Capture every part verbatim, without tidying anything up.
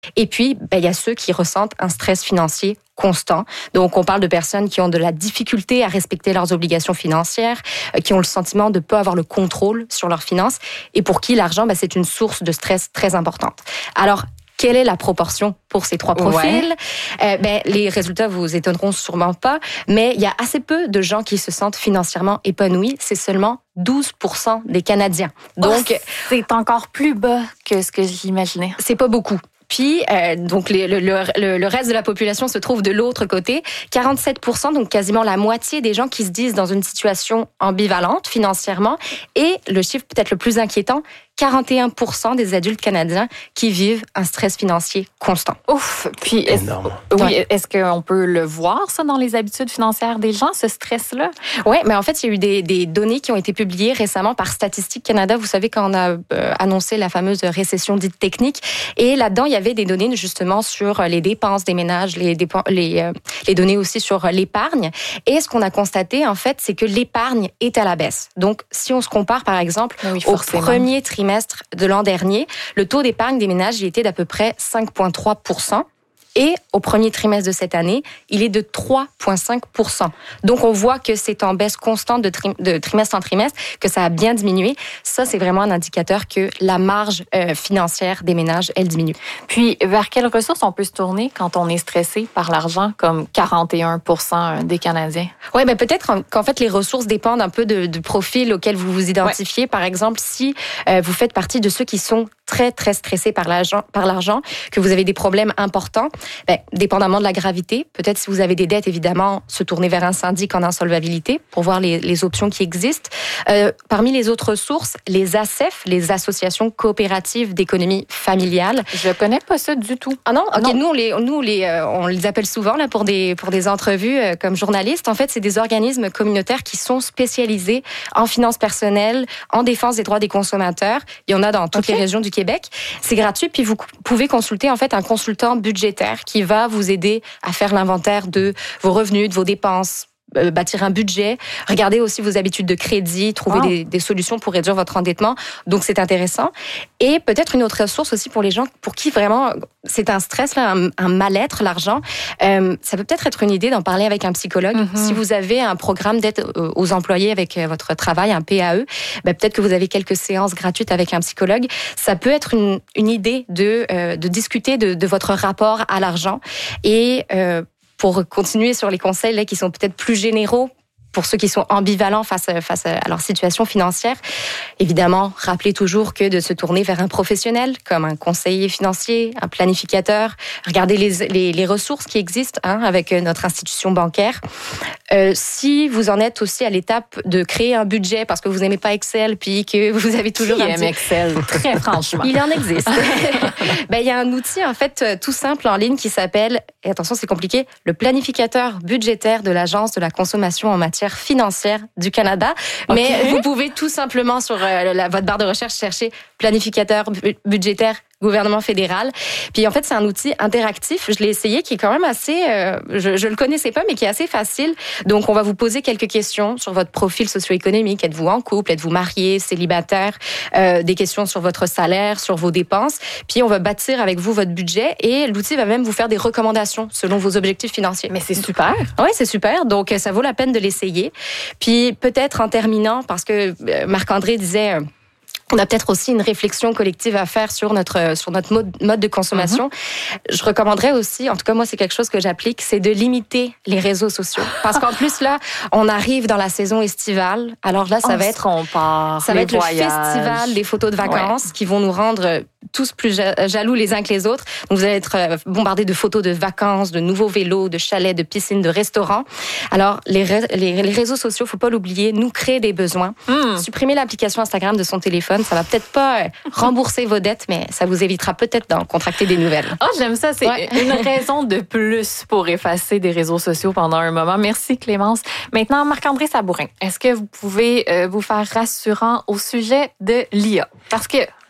Et puis, ben, il y a ceux qui ressentent un stress financier constant. Donc, on parle de personnes qui ont de la difficulté à respecter leurs obligations financières, qui ont le sentiment de ne pas avoir le contrôle sur leurs finances et pour qui l'argent, ben, c'est une source de stress très importante. Alors, quelle est la proportion pour ces trois profils? Ouais. Euh, ben, les résultats vous étonneront sûrement pas, mais il y a assez peu de gens qui se sentent financièrement épanouis. C'est seulement douze pour cent des Canadiens. Donc, oh, c'est encore plus bas que ce que j'imaginais. C'est pas beaucoup. Puis, euh, donc les, le, le, le reste de la population se trouve de l'autre côté. quarante-sept pour cent, donc quasiment la moitié des gens qui se disent dans une situation ambivalente financièrement. Et le chiffre peut-être le plus inquiétant, quarante et un pour cent des adultes canadiens qui vivent un stress financier constant. Ouf! Puis, est-ce, oui, ouais. est-ce qu'on peut le voir, ça, dans les habitudes financières des gens, ce stress-là? Oui, mais en fait, il y a eu des, des données qui ont été publiées récemment par Statistique Canada. Vous savez, quand on a euh, annoncé la fameuse récession dite technique. Et là-dedans, il y avait des données justement sur les dépenses des ménages, les, dépenses, les, euh, les données aussi sur l'épargne. Et ce qu'on a constaté, en fait, c'est que l'épargne est à la baisse. Donc, si on se compare, par exemple, oui, au premier trimestre de l'an dernier, le taux d'épargne des ménages il était d'à peu près cinq virgule trois pour cent. Et au premier trimestre de cette année, il est de trois virgule cinq pour cent. Donc, on voit que c'est en baisse constante de, tri- de trimestre en trimestre, que ça a bien diminué. Ça, c'est vraiment un indicateur que la marge euh, financière des ménages, elle diminue. Puis, vers quelles ressources on peut se tourner quand on est stressé par l'argent, comme quarante et un pour cent des Canadiens? Oui, ben peut-être qu'en fait, les ressources dépendent un peu de, du profil auquel vous vous identifiez. Ouais. Par exemple, si euh, vous faites partie de ceux qui sont très, très stressés par l'argent, par l'argent, que vous avez des problèmes importants, ben, dépendamment de la gravité, peut-être si vous avez des dettes, évidemment, se tourner vers un syndic en insolvabilité pour voir les, les options qui existent. Euh, parmi les autres sources, les A C E F, les associations coopératives d'économie familiale. Je ne connais pas ça du tout. Ah non? OK, non. Nous, on les, nous les, euh, on les appelle souvent là, pour, des, pour des entrevues euh, comme journalistes. En fait, c'est des organismes communautaires qui sont spécialisés en finances personnelles, en défense des droits des consommateurs. Il y en a dans toutes okay. les régions du Québec. C'est gratuit, puis vous pouvez consulter en fait un consultant budgétaire qui va vous aider à faire l'inventaire de vos revenus, de vos dépenses, euh, bâtir un budget, regarder aussi vos habitudes de crédit, trouver wow. des, des solutions pour réduire votre endettement. Donc, c'est intéressant. Et peut-être une autre ressource aussi pour les gens pour qui vraiment c'est un stress, là, un, un mal-être, l'argent. Euh, ça peut peut-être être une idée d'en parler avec un psychologue. Mm-hmm. Si vous avez un programme d'aide aux employés avec votre travail, un P A E, ben peut-être que vous avez quelques séances gratuites avec un psychologue. Ça peut être une, une idée de, euh, de discuter de, de votre rapport à l'argent. Et euh, pour continuer sur les conseils là, qui sont peut-être plus généraux, pour ceux qui sont ambivalents face à, face à leur situation financière, évidemment, rappelez toujours que de se tourner vers un professionnel comme un conseiller financier, un planificateur, regardez les, les, les ressources qui existent hein, avec notre institution bancaire. Euh, si vous en êtes aussi à l'étape de créer un budget parce que vous n'aimez pas Excel puis que vous avez toujours qui un aime petit... Excel, très franchement. Il en existe. Ben, il y a un outil en fait tout simple en ligne qui s'appelle, et attention c'est compliqué, le planificateur budgétaire de l'Agence de la consommation en matière financière du Canada. Mais okay. vous pouvez tout simplement sur euh, la, votre barre de recherche chercher planificateur bu- budgétaire gouvernement fédéral. Puis en fait, c'est un outil interactif. Je l'ai essayé, qui est quand même assez... Euh, je, je le connaissais pas, mais qui est assez facile. Donc, on va vous poser quelques questions sur votre profil socio-économique. Êtes-vous en couple? Êtes-vous marié? Célibataire? Euh, des questions sur votre salaire, sur vos dépenses. Puis, on va bâtir avec vous votre budget et l'outil va même vous faire des recommandations selon vos objectifs financiers. Mais c'est super! Oui, c'est super. Donc, ça vaut la peine de l'essayer. Puis, peut-être en terminant, parce que Marc-André disait... On a peut-être aussi une réflexion collective à faire sur notre sur notre mode, mode de consommation. Mm-hmm. Je recommanderais aussi, en tout cas moi c'est quelque chose que j'applique, c'est de limiter les réseaux sociaux. Parce qu'en plus là, on arrive dans la saison estivale. Alors là, ça on va être compare, ça va être voyages. Le festival des photos de vacances ouais. qui vont nous rendre tous plus jaloux les uns que les autres. Donc vous allez être bombardés de photos de vacances, de nouveaux vélos, de chalets, de piscines, de restaurants. Alors les les, les réseaux sociaux, faut pas l'oublier, nous créent des besoins. Mm. Supprimer l'application Instagram de son téléphone. Ça va peut-être pas rembourser vos dettes, mais ça vous évitera peut-être d'en contracter des nouvelles. Oh, j'aime ça. C'est ouais. une raison de plus pour effacer des réseaux sociaux pendant un moment. Merci, Clémence. Maintenant, Marc-André Sabourin, est-ce que vous pouvez euh, vous faire rassurant au sujet de l'I A? Parce que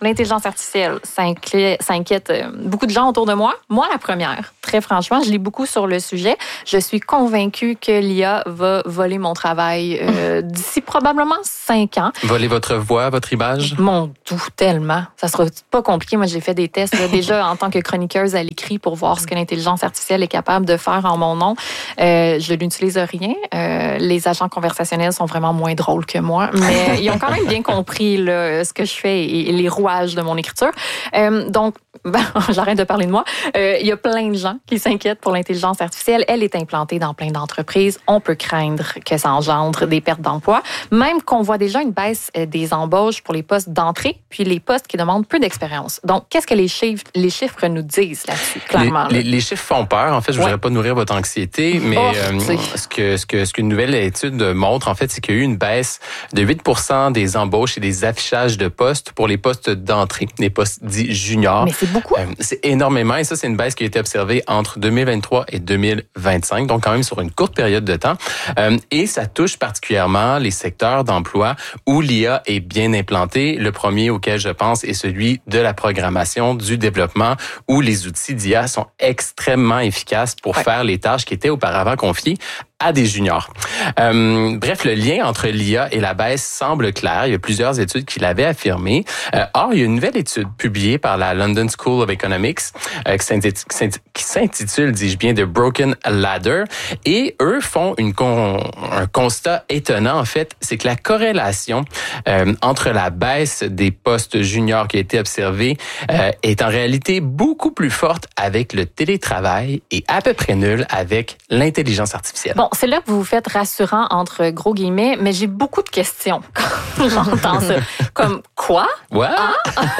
l'intelligence artificielle, ça inquiète, ça inquiète beaucoup de gens autour de moi. Moi, la première. Très franchement, je lis beaucoup sur le sujet. Je suis convaincue que l'I A va voler mon travail euh, d'ici probablement cinq ans. Voler votre voix, votre image? Mon doux, tellement. Ça sera pas compliqué. Moi, j'ai fait des tests là, déjà en tant que chroniqueuse à l'écrit pour voir ce que l'intelligence artificielle est capable de faire en mon nom. Euh, je n'utilise rien. Euh, les agents conversationnels sont vraiment moins drôles que moi, mais ils ont quand même bien compris là, ce que je fais et les rouages de mon écriture. Euh, donc, ben, j'arrête de parler de moi. Euh, il y a plein de gens qui s'inquiètent pour l'intelligence artificielle. Elle est implantée dans plein d'entreprises. On peut craindre que ça engendre des pertes d'emploi. Même qu'on voit déjà une baisse des embauches pour les postes d'entrée, puis les postes qui demandent peu d'expérience. Donc, qu'est-ce que les chiffres, les chiffres nous disent là-dessus, clairement? Les, les, les chiffres font peur. En fait, je ne voudrais ouais. pas nourrir votre anxiété, mais oh, euh, ce que ce que ce qu'une nouvelle étude montre, en fait, c'est qu'il y a eu une baisse de huit pour cent des embauches et des affichages de postes pour les postes d'entrée, les postes dits juniors. Mais c'est beaucoup. Euh, c'est énormément, et ça, c'est une baisse qui a été observée entre deux mille vingt-trois et deux mille vingt-cinq, donc quand même sur une courte période de temps. Euh, et ça touche particulièrement les secteurs d'emploi où l'I A est bien implantée. Le premier auquel je pense est celui de la programmation, du développement, où les outils d'I A sont extrêmement efficaces pour ouais. faire les tâches qui étaient auparavant confiées à des juniors. Euh, bref, le lien entre l'I A et la baisse semble clair. Il y a plusieurs études qui l'avaient affirmé. Euh, or, il y a une nouvelle étude publiée par la London School of Economics euh, qui s'intitule, dis-je bien, The Broken Ladder. Et eux font une con, un constat étonnant, en fait, c'est que la corrélation euh, entre la baisse des postes juniors qui a été observée euh, est en réalité beaucoup plus forte avec le télétravail et à peu près nulle avec l'intelligence artificielle. Bon, c'est là que vous vous faites rassurant entre gros guillemets, mais j'ai beaucoup de questions quand j'entends ça. Comme quoi? Ouais. Ah?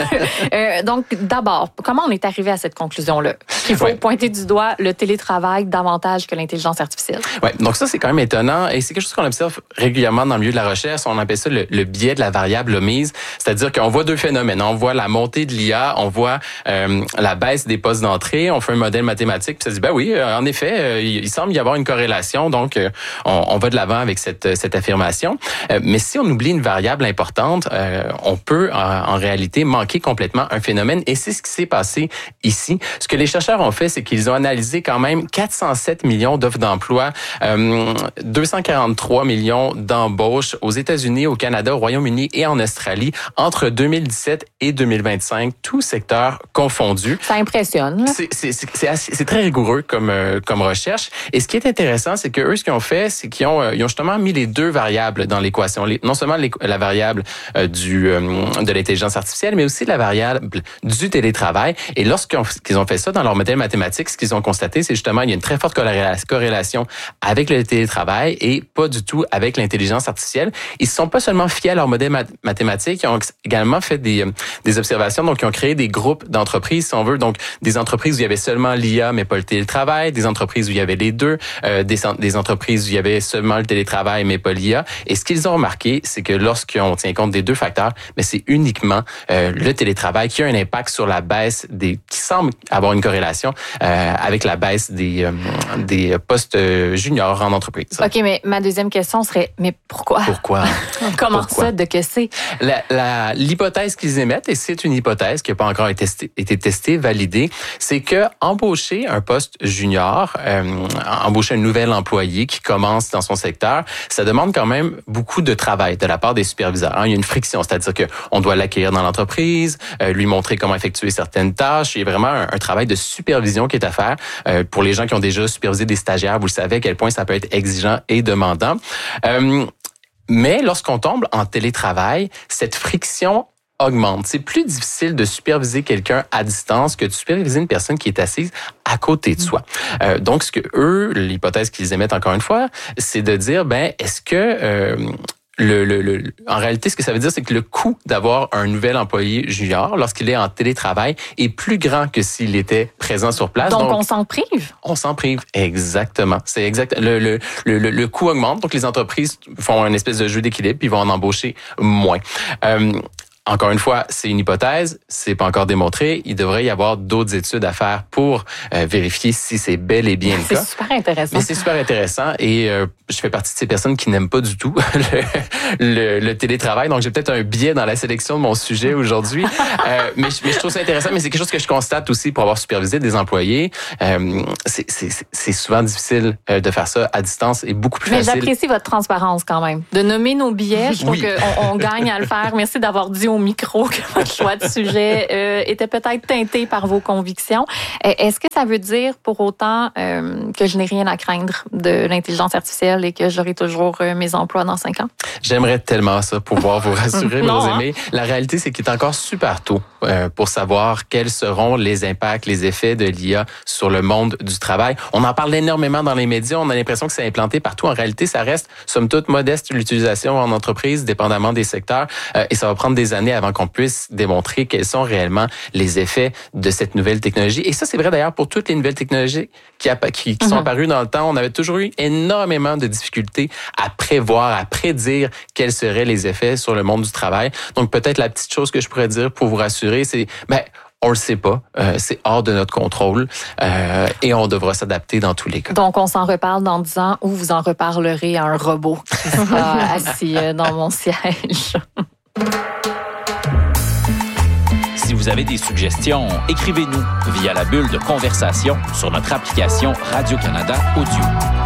euh, donc, d'abord, comment on est arrivé à cette conclusion-là? Qu'il faut ouais. pointer du doigt le télétravail davantage que l'intelligence artificielle. Oui, donc ça, c'est quand même étonnant et c'est quelque chose qu'on observe régulièrement dans le milieu de la recherche. On appelle ça le, le biais de la variable omise. C'est-à-dire qu'on voit deux phénomènes. On voit la montée de l'I A, on voit euh, la baisse des postes d'entrée, on fait un modèle mathématique, puis ça dit, ben oui, en effet, euh, il, il semble y avoir une corrélation. Donc, euh, on, on va de l'avant avec cette, cette affirmation. Euh, mais si on oublie une variable importante, euh, on peut en, en réalité manquer complètement un phénomène. Et c'est ce qui s'est passé ici. Ce que les chercheurs ont fait, c'est qu'ils ont analysé quand même quatre cent sept millions d'offres d'emploi, euh, deux cent quarante-trois millions d'embauches aux États-Unis, au Canada, au Royaume-Uni et en Australie entre deux mille dix-sept et deux mille vingt-cinq, tous secteurs confondus. Ça impressionne. C'est, c'est, c'est, c'est, assez, c'est très rigoureux comme, euh, comme recherche. Et ce qui est intéressant, c'est que eux, ce qu'ils ont fait, c'est qu'ils ont, euh, ils ont justement mis les deux variables dans l'équation. Les, non seulement les, la variable euh, du, euh, de l'intelligence artificielle, mais aussi la variable du télétravail. Et lorsqu'ils ont fait ça dans leur modèle mathématique, ce qu'ils ont constaté, c'est justement qu'il y a une très forte corrélation avec le télétravail et pas du tout avec l'intelligence artificielle. Ils ne se sont pas seulement fiés à leur modèle mathématique, ils ont également fait des, des observations, donc ils ont créé des groupes d'entreprises, si on veut, donc des entreprises où il y avait seulement l'I A mais pas le télétravail, des entreprises où il y avait les deux, euh, des, des entreprises où il y avait seulement le télétravail mais pas l'I A. Et ce qu'ils ont remarqué, c'est que lorsqu'on tient compte des deux facteurs, mais c'est uniquement euh, le télétravail qui a un impact sur la baisse des, qui semble avoir une corrélation euh, avec la baisse des, euh, des postes juniors en entreprise. OK, mais ma deuxième question serait, mais pourquoi? Pourquoi? Comment pourquoi? ça de que c'est? La, la, l'hypothèse qu'ils émettent, et c'est une hypothèse qui n'a pas encore été testée, été testée, validée, c'est que embaucher un poste junior, euh, embaucher un nouvel employé qui commence dans son secteur, ça demande quand même beaucoup de travail de la part des superviseurs. Hein. Il y a une friction, c'est-à-dire que on doit l'accueillir dans l'entreprise, euh, lui montrer comment effectuer certaines tâches. Il y a vraiment un, un travail de supervision qui est à faire. Euh, pour les gens qui ont déjà supervisé des stagiaires, vous le savez à quel point ça peut être exigeant et demandant. Euh, mais lorsqu'on tombe en télétravail, cette friction augmente. C'est plus difficile de superviser quelqu'un à distance que de superviser une personne qui est assise à côté de soi. Euh, donc, ce que eux, l'hypothèse qu'ils émettent encore une fois, c'est de dire, ben, est-ce que euh, Le, le, le, en réalité, ce que ça veut dire, c'est que le coût d'avoir un nouvel employé junior lorsqu'il est en télétravail est plus grand que s'il était présent sur place. Donc, donc on s'en prive. On s'en prive, exactement. C'est exact. Le, le, le, le coût augmente, donc les entreprises font une espèce de jeu d'équilibre puis vont en embaucher moins. Euh, Encore une fois, c'est une hypothèse, c'est pas encore démontré. Il devrait y avoir d'autres études à faire pour euh, vérifier si c'est bel et bien le c'est cas. C'est super intéressant. Mais c'est super intéressant et euh, je fais partie de ces personnes qui n'aiment pas du tout le, le, le télétravail. Donc, j'ai peut-être un biais dans la sélection de mon sujet aujourd'hui. euh, mais, mais je trouve ça intéressant. Mais c'est quelque chose que je constate aussi pour avoir supervisé des employés. Euh, c'est, c'est, c'est souvent difficile de faire ça à distance et beaucoup plus mais facile. Mais j'apprécie votre transparence quand même. De nommer nos biais, je trouve oui. qu'on on gagne à le faire. Merci d'avoir dit au micro que votre choix de sujet euh, était peut-être teinté par vos convictions. Est-ce que ça veut dire pour autant euh, que je n'ai rien à craindre de l'intelligence artificielle et que j'aurai toujours euh, mes emplois dans cinq ans? J'aimerais tellement ça, pouvoir vous rassurer, nos aimés. La réalité, c'est qu'il est encore super tôt euh, pour savoir quels seront les impacts, les effets de l'I A sur le monde du travail. On en parle énormément dans les médias. On a l'impression que c'est implanté partout. En réalité, ça reste, somme toute, modeste l'utilisation en entreprise, dépendamment des secteurs. Euh, et ça va prendre des années avant qu'on puisse démontrer quels sont réellement les effets de cette nouvelle technologie. Et ça, c'est vrai d'ailleurs pour toutes les nouvelles technologies qui, qui, qui sont mm-hmm. apparues dans le temps. On avait toujours eu énormément de difficultés à prévoir, à prédire quels seraient les effets sur le monde du travail. Donc, peut-être la petite chose que je pourrais dire pour vous rassurer, c'est, ben, on le sait pas, euh, c'est hors de notre contrôle euh, et on devra s'adapter dans tous les cas. Donc, on s'en reparle dans dix ans ou vous en reparlerez à un robot qui sera assis dans mon siège. Si vous avez des suggestions, écrivez-nous via la bulle de conversation sur notre application Radio-Canada Audio.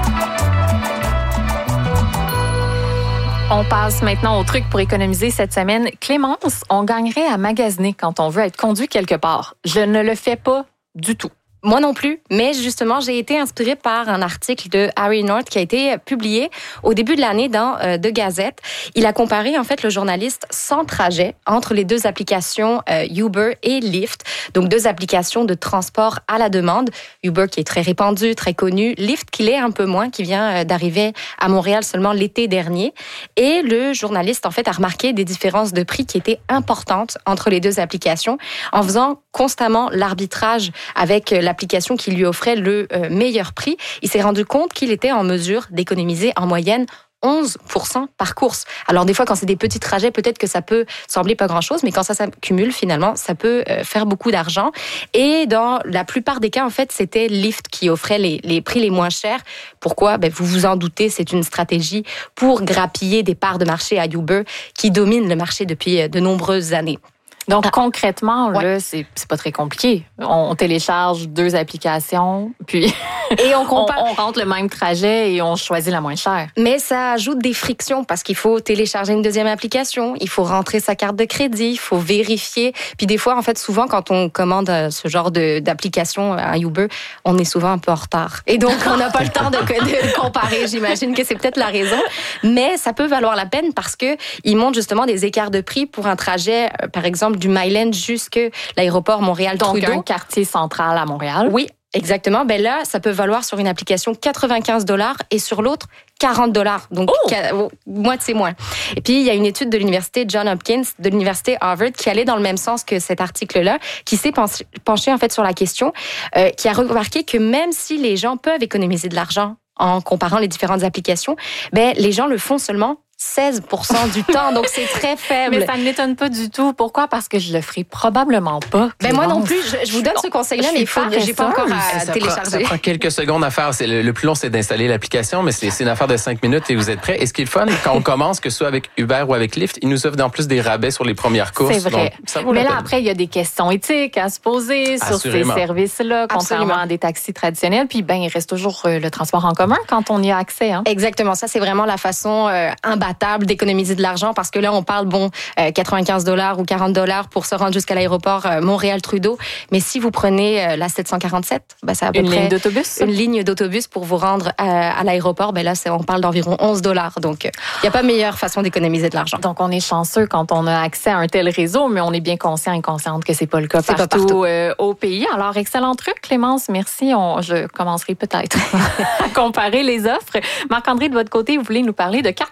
On passe maintenant au truc pour économiser cette semaine. Clémence, on gagnerait à magasiner quand on veut être conduit quelque part. Je ne le fais pas du tout. Moi non plus, mais justement, j'ai été inspirée par un article de Harry North qui a été publié au début de l'année dans euh, The Gazette. Il a comparé en fait le journaliste sans trajet entre les deux applications euh, Uber et Lyft, donc deux applications de transport à la demande. Uber qui est très répandu, très connu, Lyft qui l'est un peu moins, qui vient euh, d'arriver à Montréal seulement l'été dernier. Et le journaliste en fait a remarqué des différences de prix qui étaient importantes entre les deux applications en faisant constamment l'arbitrage avec la l'application qui lui offrait le meilleur prix. Il s'est rendu compte qu'il était en mesure d'économiser en moyenne onze pour cent par course. Alors des fois, quand c'est des petits trajets, peut-être que ça peut sembler pas grand-chose, mais quand ça s'accumule, finalement, ça peut faire beaucoup d'argent. Et dans la plupart des cas, en fait, c'était Lyft qui offrait les, les prix les moins chers. Pourquoi? Ben, vous vous en doutez, c'est une stratégie pour grappiller des parts de marché à Uber qui domine le marché depuis de nombreuses années. Donc, ah. concrètement, ouais. là, c'est, c'est pas très compliqué. On télécharge deux applications, puis et on, compare... on, on rentre le même trajet et on choisit la moins chère. Mais ça ajoute des frictions parce qu'il faut télécharger une deuxième application, il faut rentrer sa carte de crédit, il faut vérifier. Puis des fois, en fait, souvent, quand on commande ce genre de, d'application à Uber, on est souvent un peu en retard. Et donc, on n'a pas le temps de, de comparer. J'imagine que c'est peut-être la raison. Mais ça peut valoir la peine parce que ils montrent justement des écarts de prix pour un trajet, par exemple, du Myland jusqu'à l'aéroport Montréal-Trudeau. Donc, un quartier central à Montréal. Oui, exactement. Ben là, ça peut valoir sur une application quatre-vingt-quinze dollars et sur l'autre, quarante dollars. Donc, oh! qu- moitié moins. Et puis, il y a une étude de l'université Johns Hopkins, de l'université Harvard, qui allait dans le même sens que cet article-là, qui s'est penché, en fait, sur la question, euh, qui a remarqué que même si les gens peuvent économiser de l'argent en comparant les différentes applications, ben, les gens le font seulement seize pour cent du temps, donc c'est très faible. Mais ça ne m'étonne pas du tout. Pourquoi? Parce que je le ferai probablement pas. Ben moi non plus, je, je vous donne ce conseil-là, mais il faut que j'ai pas encore à ça télécharger. Prend, ça prend quelques secondes à faire. C'est le, le plus long, c'est d'installer l'application, mais c'est, c'est une affaire de cinq minutes et vous êtes prêts. Et ce qui est le fun, quand on commence, que ce soit avec Uber ou avec Lyft, ils nous offrent en plus des rabais sur les premières courses. C'est vrai. Donc, ça vaut mais la là, peine. après, il y a des questions éthiques à se poser sur Assurément. ces services-là, contrairement Absolument. à des taxis traditionnels. Puis, ben, il reste toujours le transport en commun quand on y a accès. Hein. Exactement. Ça, c'est vraiment la façon euh, imbattable d'économiser de l'argent parce que là, on parle, bon, euh, quatre-vingt-quinze dollars ou quarante dollars pour se rendre jusqu'à l'aéroport euh, Montréal-Trudeau. Mais si vous prenez euh, la sept cent quarante-sept, ben, c'est à peu Une près ligne d'autobus? une ligne d'autobus pour vous rendre à, à l'aéroport. Ben là, c'est, on parle d'environ onze dollars. Donc, il euh, n'y a pas meilleure façon d'économiser de l'argent. Donc, on est chanceux quand on a accès à un tel réseau, mais on est bien conscient et consciente que c'est pas le cas C'est partout, pas partout. Euh, au pays. Alors, excellent truc, Clémence. Merci. On, je commencerai peut-être à comparer les offres. Marc-André, de votre côté, vous voulez nous parler de cartes cadeaux?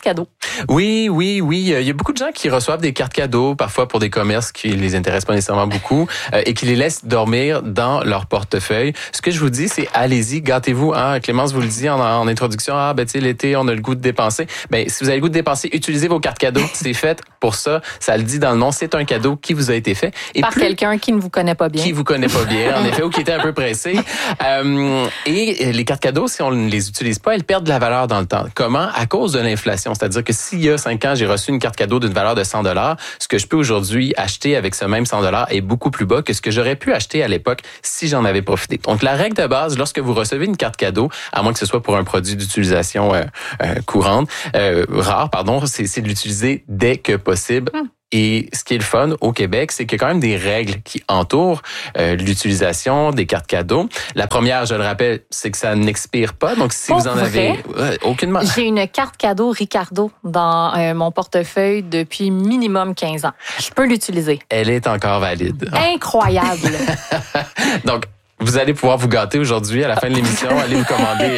Oui, oui, oui. Il y a beaucoup de gens qui reçoivent des cartes cadeaux, parfois pour des commerces qui les intéressent pas nécessairement beaucoup, euh, et qui les laissent dormir dans leur portefeuille. Ce que je vous dis, c'est allez-y, gâtez-vous. Hein? Clémence vous le dit en, en introduction. Ah, ben tu sais, l'été, on a le goût de dépenser. Ben si vous avez le goût de dépenser, utilisez vos cartes cadeaux. C'est fait pour ça. Ça le dit dans le nom. C'est un cadeau qui vous a été fait. Et par plus, quelqu'un qui ne vous connaît pas bien. Qui vous connaît pas bien, en effet, ou qui était un peu pressé. Euh, et les cartes cadeaux, si on ne les utilise pas, elles perdent de la valeur dans le temps. Comment? À cause de l'inflation. C'est-à-dire que s'il y a cinq ans, j'ai reçu une carte cadeau d'une valeur de cent dollars, ce que je peux aujourd'hui acheter avec ce même cent dollars est beaucoup plus bas que ce que j'aurais pu acheter à l'époque si j'en avais profité. Donc, la règle de base, lorsque vous recevez une carte cadeau, à moins que ce soit pour un produit d'utilisation euh, euh, courante, euh, rare, pardon, c'est, c'est de l'utiliser dès que possible. Hum. Et ce qui est le fun au Québec, c'est qu'il y a quand même des règles qui entourent euh, l'utilisation des cartes cadeaux. La première, je le rappelle, c'est que ça n'expire pas. Donc, si Pour vous en vrai, avez euh, aucunement. J'ai une carte cadeau Ricardo dans euh, mon portefeuille depuis minimum quinze ans. Je peux l'utiliser. Elle est encore valide. Incroyable. Donc, vous allez pouvoir vous gâter aujourd'hui à la fin de l'émission. Allez vous commander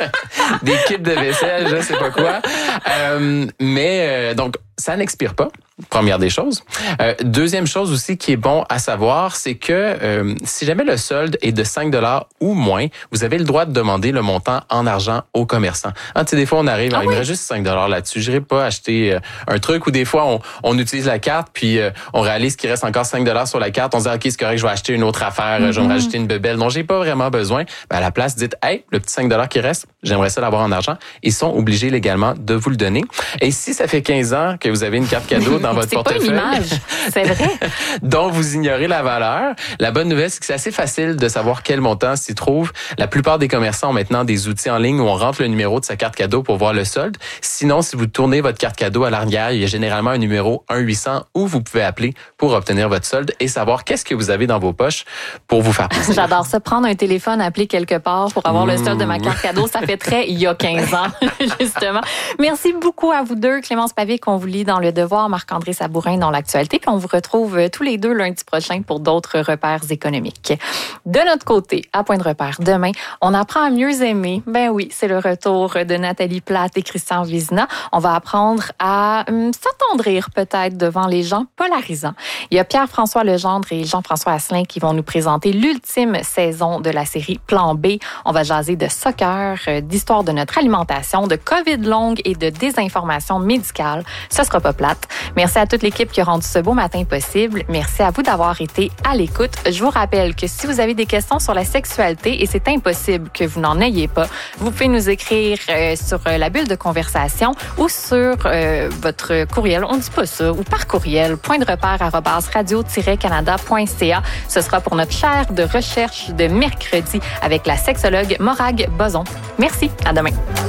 des kits de vaisselle, je sais pas quoi. Euh, mais euh, donc, ça n'expire pas. Première des choses. Euh, deuxième chose aussi qui est bon à savoir, c'est que euh, si jamais le solde est de cinq dollars ou moins, vous avez le droit de demander le montant en argent au commerçant. Hein, tu sais, des fois, on arrive, ah, il oui. me reste juste cinq dollars là-dessus. Je n'irai pas acheter euh, un truc ou des fois, on, on utilise la carte puis euh, on réalise qu'il reste encore cinq dollars sur la carte. On se dit, OK, c'est correct, je vais acheter une autre affaire, mm-hmm. je vais me rajouter une bebelle dont j'ai pas vraiment besoin. Ben, à la place, dites, hey, le petit cinq dollars qui reste, j'aimerais ça l'avoir en argent. Ils sont obligés légalement de vous le donner. Et si ça fait quinze ans que vous avez une carte cadeau dans votre c'est portefeuille, pas une image, c'est vrai, dont vous ignorez la valeur, la bonne nouvelle, c'est que c'est assez facile de savoir quel montant s'y trouve. La plupart des commerçants ont maintenant des outils en ligne où on rentre le numéro de sa carte cadeau pour voir le solde. Sinon, si vous tournez votre carte cadeau à l'arrière, il y a généralement un numéro un huit cents où vous pouvez appeler pour obtenir votre solde et savoir qu'est-ce que vous avez dans vos poches pour vous faire plaisir. J'adore ça, prendre un téléphone, appeler quelque part pour avoir mmh. le solde de ma carte cadeau. Ça fait très il y a quinze ans, justement. Merci beaucoup à vous deux, Clémence Pavier, qu'on vous lit dans Le Devoir, Marc-André Sabourin dans l'actualité. Puis on vous retrouve tous les deux lundi prochain pour d'autres repères économiques. De notre côté, à Point de repère, demain, on apprend à mieux aimer. Ben oui, c'est le retour de Nathalie Plate et Christian Vizina. On va apprendre à hum, s'attendrir peut-être devant les gens polarisants. Il y a Pierre-François Legendre et Jean-François Asselin qui vont nous présenter l'ultime saison de la série Plan B. On va jaser de soccer, d'histoire de notre alimentation, de COVID longue et de désinformation médicale. Ce sera pas plate. Merci à toute l'équipe qui a rendu ce beau matin possible. Merci à vous d'avoir été à l'écoute. Je vous rappelle que si vous avez des questions sur la sexualité, et c'est impossible que vous n'en ayez pas, vous pouvez nous écrire euh, sur euh, la bulle de conversation ou sur euh, votre courriel, on ne dit pas ça, ou par courriel, point de repère arobase radio tiret canada point c a. Ce sera pour notre chaire de recherche de mercredi avec la sexologue Morag Bozon. Merci, à demain.